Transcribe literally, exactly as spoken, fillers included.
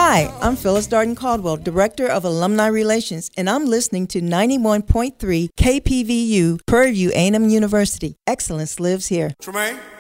Hi, I'm Phyllis Darden Caldwell, Director of Alumni Relations, and I'm listening to ninety-one point three K P V U, Prairie View A and M University. Excellence lives here. Tremaine?